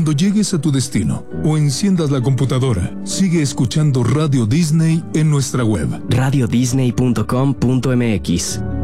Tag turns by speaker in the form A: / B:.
A: Cuando llegues a tu destino o enciendas la computadora, sigue escuchando Radio Disney en nuestra web.
B: radiodisney.com.mx